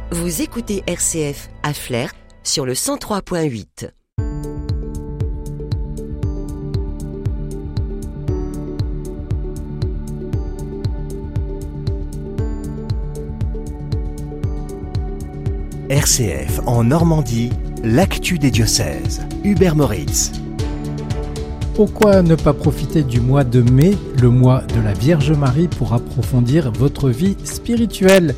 Vous écoutez RCF à Flers sur le 103.8. RCF en Normandie, l'actu des diocèses. Hubert Moritz. Pourquoi ne pas profiter du mois de mai, le mois de la Vierge Marie, pour approfondir votre vie spirituelle ?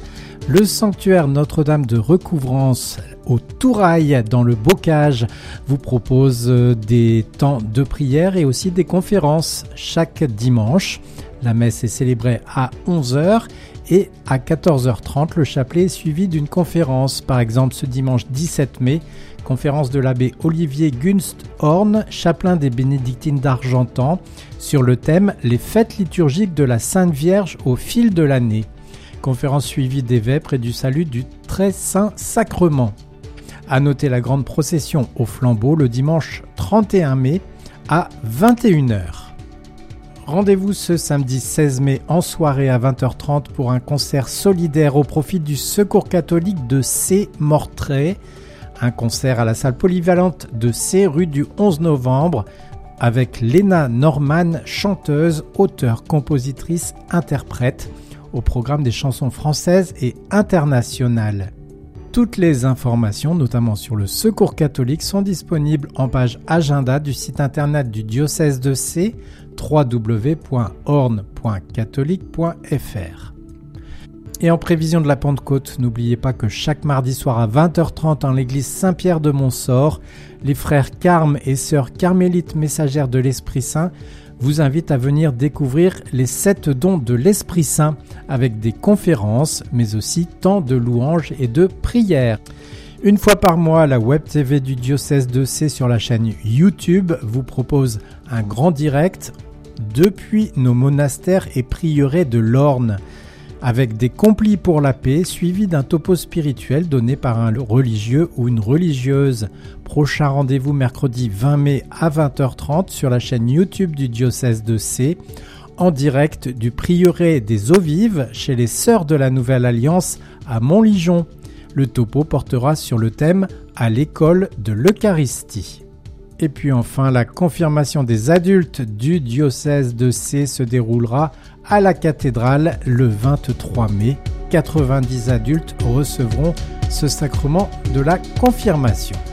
Le sanctuaire Notre-Dame de Recouvrance au Tourail dans le Bocage vous propose des temps de prière et aussi des conférences chaque dimanche. La messe est célébrée à 11h et à 14h30, le chapelet est suivi d'une conférence. Par exemple, ce dimanche 17 mai, conférence de l'abbé Olivier Gunst-Horn, chapelain des Bénédictines d'Argentan, sur le thème « Les fêtes liturgiques de la Sainte Vierge au fil de l'année ». Conférence suivie des vêpres et du salut du Très Saint Sacrement. À noter la grande procession au flambeau le dimanche 31 mai à 21h. Rendez-vous ce samedi 16 mai en soirée à 20h30 pour un concert solidaire au profit du Secours catholique de C-Mortray. Un concert à la salle polyvalente de C, rue du 11 novembre, avec Léna Norman, chanteuse, auteure, compositrice, interprète, au programme des chansons françaises et internationales. Toutes les informations, notamment sur le Secours catholique, sont disponibles en page agenda du site internet du diocèse de C, www.orne.catholique.fr. Et en prévision de la Pentecôte, n'oubliez pas que chaque mardi soir à 20h30 en l'église Saint-Pierre de Montsort, les frères Carme et sœurs carmélites messagères de l'Esprit Saint vous invitent à venir découvrir les 7 dons de l'Esprit Saint avec des conférences, mais aussi temps de louanges et de prières. Une fois par mois, la Web TV du diocèse de C sur la chaîne YouTube vous propose un grand direct depuis nos monastères et prieurés de l'Orne, avec des complis pour la paix suivis d'un topo spirituel donné par un religieux ou une religieuse. Prochain rendez-vous mercredi 20 mai à 20h30 sur la chaîne YouTube du diocèse de C, en direct du prieuré des Eaux Vives chez les Sœurs de la Nouvelle Alliance à Montligeon. Le topo portera sur le thème « À l'école de l'Eucharistie ». Et puis enfin, la confirmation des adultes du diocèse de C se déroulera à la cathédrale le 23 mai. 90 adultes recevront ce sacrement de la confirmation.